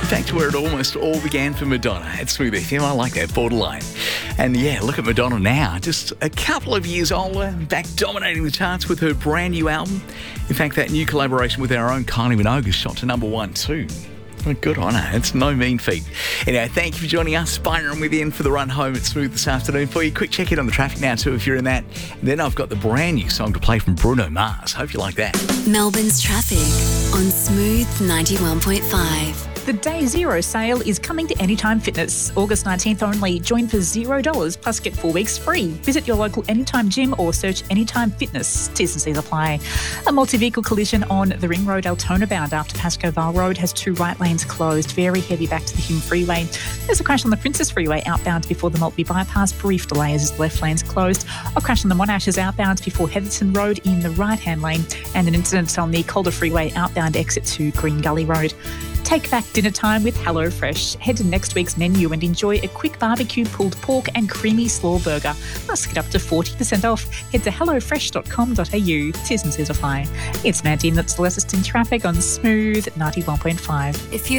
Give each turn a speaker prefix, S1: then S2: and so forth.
S1: In fact, where it almost all began for Madonna at Smooth FM. I like that, borderline. And yeah, look at Madonna now, just a couple of years older, back dominating the charts with her brand new album. In fact, that new collaboration with our own Kylie Minogue is shot to number 1 too. Well, good on her. It's no mean feat. Anyway, thank you for joining us. Byron with you in for the run home at Smooth this afternoon. For you, quick check in on the traffic now too if you're in that. And then I've got the brand new song to play from Bruno Mars. Hope you like that.
S2: Melbourne's traffic on Smooth 91.5.
S3: The Day Zero sale is coming to Anytime Fitness. August 19th only. Join for $0 plus get 4 weeks free. Visit your local Anytime Gym or search Anytime Fitness. T's and C's apply. A multi-vehicle collision on the Ring Road Altona bound after Pascoe Vale Road has 2 right lanes closed. Very heavy back to the Hume Freeway. There's a crash on the Princess Freeway outbound before the Maltby bypass. Brief delay as the left lane's closed. A crash on the Monashes outbound before Heatherton Road in the right-hand lane. And an incident on the Calder Freeway outbound exit to Green Gully Road. Take back dinner time with HelloFresh. Head to next week's menu and enjoy a quick barbecue pulled pork and creamy slaw burger. Plus get up to 40% off. Head to hellofresh.com.au. T's and C's apply. It's Mandy and that's the latest in traffic on Smooth 91.5.
S2: If you